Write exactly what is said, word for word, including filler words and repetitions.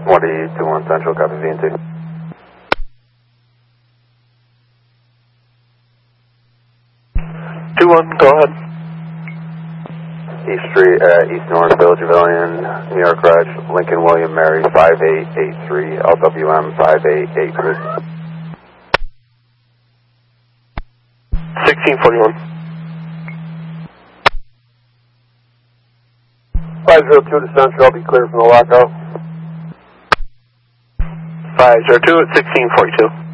one eight two one Central, copy V N T. two one, go ahead. East Street, uh, East North, Village Pavilion, New York Reg, Lincoln William Mary, five eight eight three, L W M five eight eight three. sixteen forty-one. five zero two to Central, I'll be clear from the lockout. five zero two at sixteen forty-two.